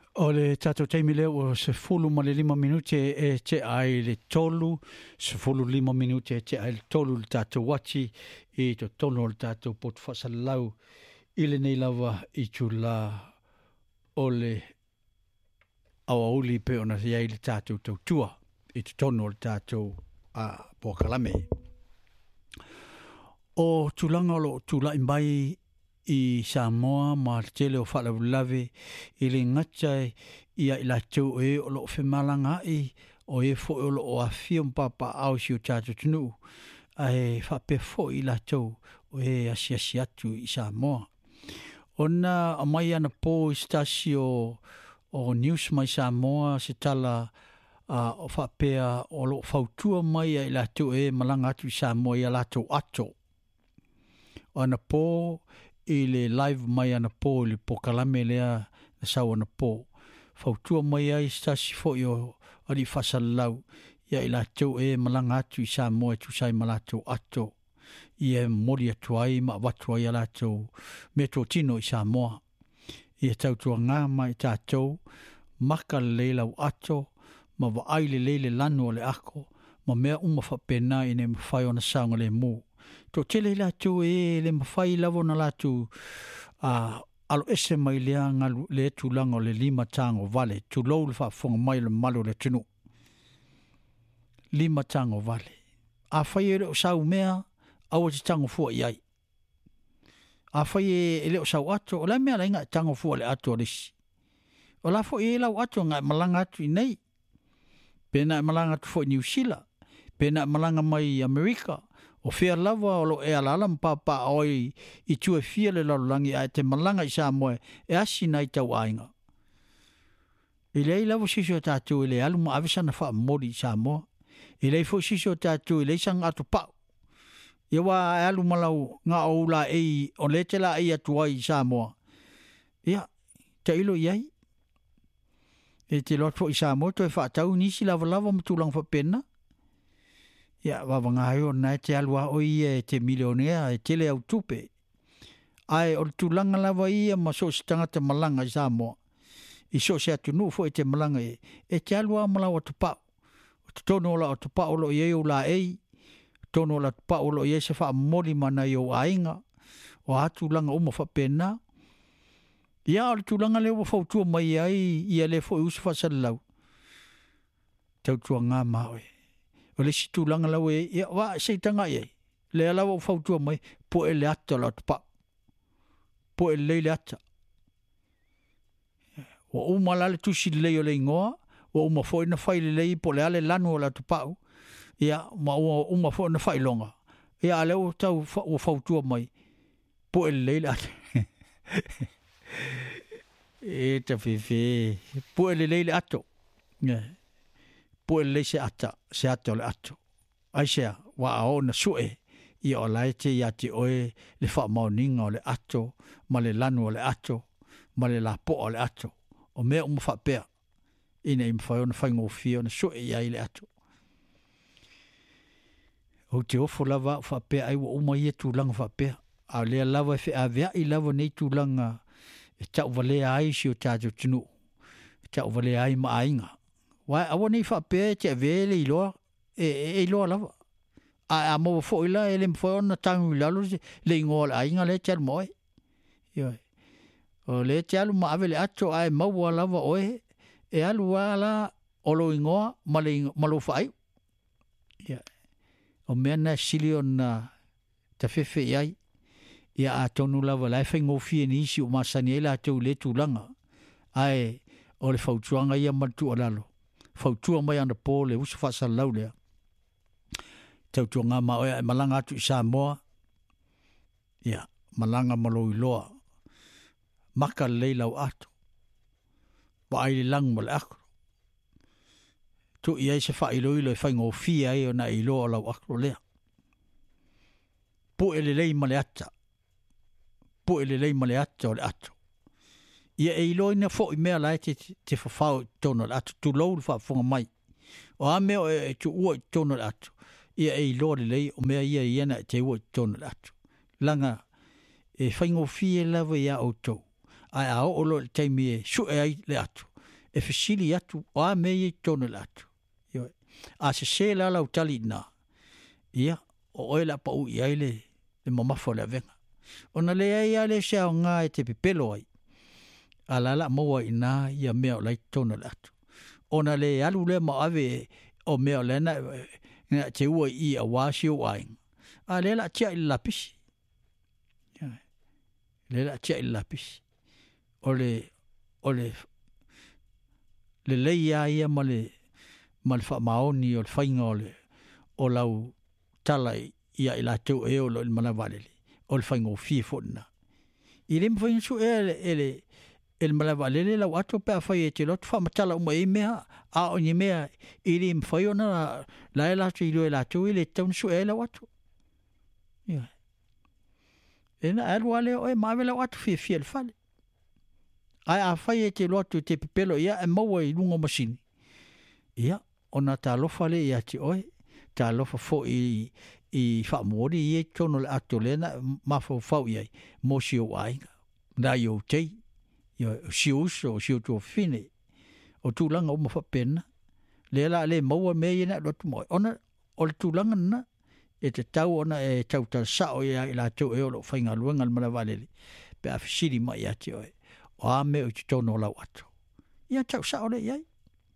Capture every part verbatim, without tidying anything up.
O le tato taimi leo o se fulu ma le lima minuti e te ai le tolu, se fulu lima minuti e te ai le tolu le tato wati i to tono le tato pot fasalau i le nei lava i tu la o le awa uli pe ona si ai le tato tautua i to tono le tato a Pokalame. O tulanga lo tula imbai i Samoa ma tele o whala lave i le ngatai ia i la tau e o lo whemalanga i o e fo o lo o a fiam papa au si o tātou tunu a e whape fo i la tau o e asiasi atu i Samoa. Ona a mai ana pō i stasi o, o news mai Samoa se tala uh, o whapea o lo whautua mai i la tau e malanga atu i Samoa i la tau ato. Ana pō i le live mai ana pō le Pokalame lea na sau ana pō. Fautua mai ai stasi fo i o ari whasalau ia i la tau e malanga atu i Samoa tu sai malato ato. I e mori atu ai ma watu ai ala tau me tō tino i Samoa. I e tau tua ngā mai tātou maka le leilau ato ma wa ai le leile lanu o le ako ma mea uma whapena i ne mwhai o na saunga le mū. Tō tele la tu e le mawhai lavo na la tu uh, alo ese mai lea ngalu le tu langa o le lima tango vale. Tu lou le whaafonga mai le malo le tunu. Lima tango vale. A whai e leo sau mea, awa te tango fua iai. A whai e leo sau ato, o la mea la inga tango fua le ato resi. O la fo e lau ato ngai malanga atu i nei. Pena malanga atu fo i New Zealand. Pena malanga mai i Amerika. O fea lava o lo e alala mpapa oi i tue fia le lalulangi a te malanga i Samoa e asi nai tau ainga. I lei lavo sisio tātou i le alu ma avisana wha mori i Samoa. I lei fo sisio tātou i lei sang atu pau. I wa e alu malau ngā oula e o le te la e atu ai i Samoa. Ia, te ilo iai. E te loto i Samoa to e wha tau nisi lava lava matulang wha pena. Ia, wawa ngā heo nai te alua o ia e te milionea e tele au tupe. Ai, o tu langa lava ia ma so si tangata malanga i Samoa. I so se atu nu fo e te malanga e. E te alua malau atu pau. O te tono la atu pau lo i eo la ei. Tono la atu pau lo i e se wha mori mana i o ainga. O atu langa uma wha pena. Ia, o tu langa leo wha utua mai ai ia le fo i usu wha salau. Tau tua ngā mawe. O le situ langa lau e, ia, wa, sei tanga e, le alawa o whautua mai, po e le ata la tupa, po e le le ata. O uma lale tusi le o le ingoa, o uma fo ina whai le lei, po le ale lanu o la tupau, ia, ma uma fo ina whai longa. Ia, ale o tau o whautua mai, po e le le ata. E ta whiwhi, po e le le le ato. Ia. Po le se ata, se ata le ato. Ai sea, wa ao na sue, i o laete i ati oe le wha mauninga o le ato, ma le lanu o le ato, ma le la po o le ato. O mea umu wha pea, ina i mwhai o na whaingo fia o na sue i ai le ato. O te ofo lava wha pea, ai wa uma i e tūlanga wha pea. A lea lava e wha avea i lava nei tūlanga, e tau valea ai si o tātou tunu, e tau valea ai ma ainga. Wai awa nei whapea te avele i loa, e, e, e loa lava. A, a mawa fo ila e le mwhai ona tangu i lalo le ingoa le ainga le te alu moe. Ioi. O le te alu ma avele ato ai maua lava oe, e alu wala olo ingoa ma le ma lo whai. Ioi. O mea na sili o na ta fefe iai, ia a tonu lava lai whaingo fie ni isi o masani e la tau le tūlanga. Ai, o le whautuanga ia matu o lalo. Fautua mai ana pō le usu whasa lau lea. Tautua ngā maoe e malanga atu i Samoa. Ia, malanga malo i loa. Maka leilau atu. Wa aile langu ma le akro. Tu i eise wha ilo ilo e whaingo fia e o na i loa lau akro lea. Po e le lei ma le ata. Po e le lei ma le ata o le atu. Ia e ilo ina fo i mea lai te, te whawhau tono le atu, tu lou le whaafonga mai. O a mea e tu ua i tono le atu. Ia e ilo le lei o mea ia iana e te ua i tono le atu. Langa e whaingo fie lava ia o tau. Ai a o olo le teimi e su e ai le atu. e fesili atu, o a me i tonu le atu. Ia, a se se la lau tali na. Ia, o oe la pa u i aile, le mamafo le avenga. Ona le ai ale se au ngā e te pipelo ai. A la la maua i nā ia mea o lai tonu le atu. Ona le alu le ma ave o mea o le na, te ua i a wasi o aing. A le la tia i lapisi. Le la tia i lapisi. O le, o le, le leia ia ma le, ma le wha maoni o le whainga o le, o lau tala ia i la tau e o lo il malavalele. O le whainga o fie fona. I le mwhainga su e le, e le, el malavalele lau ato pe a whai e te lotu wha matala uma e mea, a o ni mea, i le mwhai ona la e lato i lo e lato i le taun su e lau ato. Ia. E na alu ale o e mawe lau ato fie fie le fale. Ai a whai e te lotu te pipelo ia e maua i lungo masini. Ia, ona ta lofa le ia te oe, ta lofa fo i i wha mori i e tono le ato le na mafo fau iai, mo si o ainga. Na i o tei. Ia si uso, si o tō fine, o tūlanga o mawha pena, le la le maua me i na lotu moi. Ona, o le tūlanga na, e te tau ona e tau tau sao ia i la tau e o lo whainga luenga le malavalele, pe a fisiri mai ati oe, o a me o te tono lau ato. Ia tau sao le iai.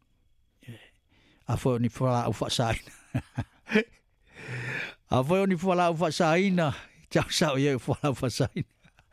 A fwoi ni whala au whasaina. A fwoi ni whala au whasaina, tau sao iai u whala au whasaina.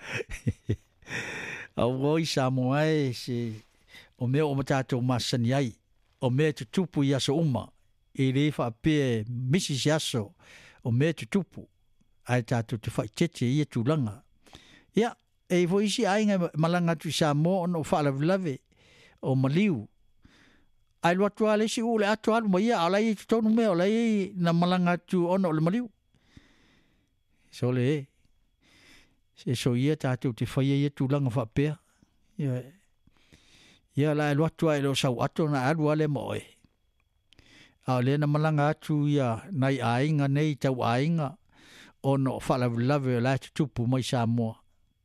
A woi sa moa e se o mea o matato masani ai, o mea tu tupu i aso uma, i le wha pe misi si aso, o mea tu tupu, ai tato te whai tete i e tūlanga. Ia, e vo isi ainga malanga tu sa moa ono whala vilave, o maliu. Ai lua tua le si ule ato alu, ma ia alai i tutonu mea, alai na malanga tu ono o le maliu. So le e. Se so ia tātou te whaia ia tūlanga whapea. Ia, ia la e loatua e lo sau ato na alua le moe. A le na malanga atu ia nai ainga nei tau ainga o no whalavilawe o la te tupu mai sa moa.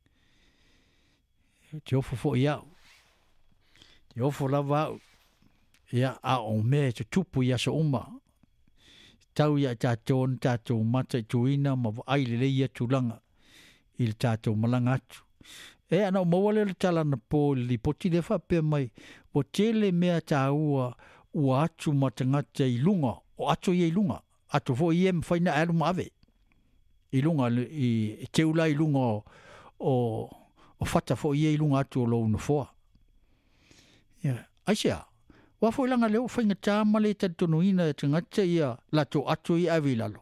Te ofo fo iau. Te ofo lava au. Ia a o me te tupu ia sa uma. Tau ia tātou on tātou mata i tuina ma aile le ia tūlanga. Il tātou malanga atu. E ana o mawale le tala na po li poti le whapea mai o tele mea tā ua ua atu matangata i lunga o atu i lunga. Atu fo i em whaina alu mawe. I lunga, i te ula i lunga o, o, o whata fo i lunga atu o lo una foa. Yeah. Aisea, wa fo ilanga leo whainga tāmale tatono ina e tangata ia lato atu i awe lalo.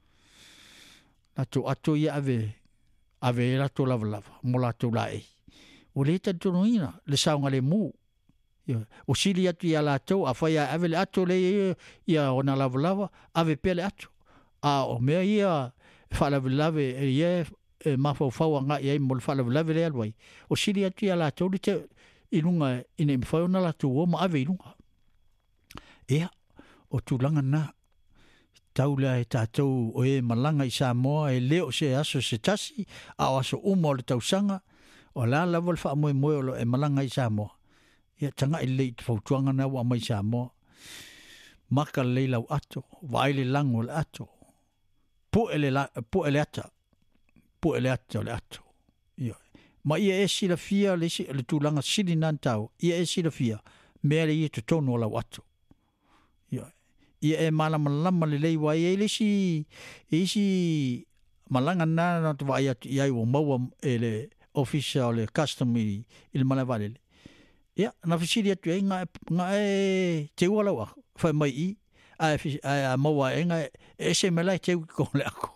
Lato atu i awe ave la to lava lava, mo la to la e. O le tatono ina, le saunga le mu. O sili atu ia la to, a whaia ave le ato le ia o na lava lava, ave pele atu. A o mea ia whalawe lave e ia e mawhau whaua ngā ia i mo le whalawe lave le alwai. O sili atu ia la to, le te inunga ina i mwhau na la to o ma ave inunga. Ea, o tūlanga na. Taula e tātou o e malanga i Samoa e leo se aso se tasi a o aso uma o le tausanga o la lava le wha moe moe o e malanga i Samoa. Ia tanga i lei te whautuanga na wa mai Samoa. Maka le lau ato, waile lango le ato. Po ele, la, po ele ata. Po ele ata le ato. Ia. Ma ia e sila fia le, le tūlanga sili nan tau. Ia e sila fia. Mea le ia te tono lau ato. Ia. Ia e malama lama le lei wai e le si e si malanga na na te vai atu iai o maua e le officer o le custom i le malavalele. Ia, na fisiri atu e ngā, ngā e te ua lau ako, whai mai i, a, a, a maua e ngā e se me lai te ua ki kone ako.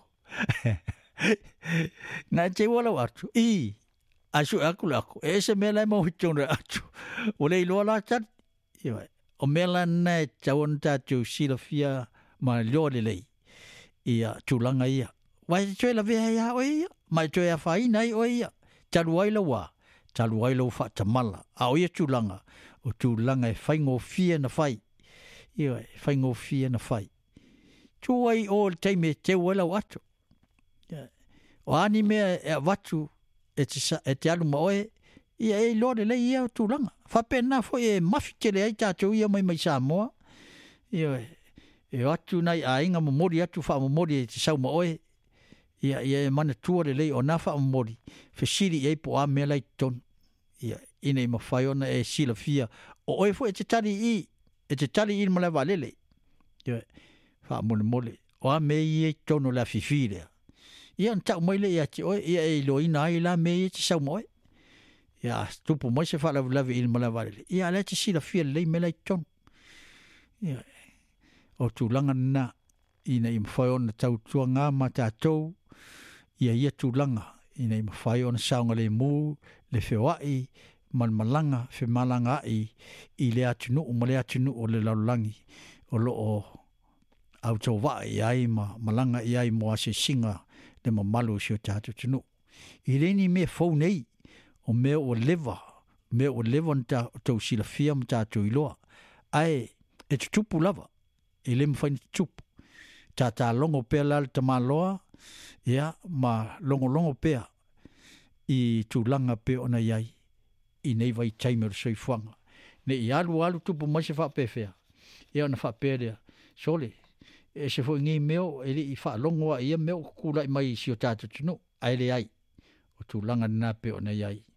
Ngā te ua lau atu, i, a su aku le ako, e se me lai mau hitone atu, o le iloa la tari, ia vai. O mela nei tauan tātou sila fia ma leo le lei. Ia tūlanga ia. Wai te tue la vea ia o ia. Mai tue a whaina i o ia. Talu aila wā. Talu aila o whatamala. A o ia tūlanga. O tūlanga e whaingo fia na whai. Ia e whaingo fia na whai. Tūai o le teime te uela o atu. O ani mea e watu e te, e te alu ma oe. ia e lo le ia tulanga fa pena fo e mafi le ai tatou ia mai mai Samoa ia e atu nai ainga mo mori atu fa mo mori e sau mo oe ia ia e mana tua le le ona fa mo mori fe siri e po a me lai ton ia ina i mawhai ona e sila fia o oe fo e te tari i e te tari i mala valele ia fa mole mole o a me i e tono la fifi lea ia an tau mai le ia te oe ia e lo ina ai la me i te sau mo oe ia tupu mai se fa la lavi i mala valele ia le te sila fia le me lai ton ia o tūlanga na ina i mawhai ona tau tua ngā ma tātou ia ia tūlanga ina i mawhai ona saunga le mū le whewai man malanga fe malanga i i le atunu o ma le atunu o le laulangi o lo o au tau vai ai ma malanga i ai mo ase singa le mamalu si o tātou tunu i reni me fau nei o mea o leva mea o leva nta tau sila fia ma tātou iloa ai e tutupu lava i le mwhaini tupu tā tā longo pea lal ta maloa ia ma longo longo pea i tūlanga pe ona iai i nei vai taimero soifuanga ne i alu alu tupu mai se whapewhea e ona whapewhea sole e se fo ngi meo e li i whalongoa ia meo kukula i mai si o tātou tunu aere ai o tūlanga nā pe ona iai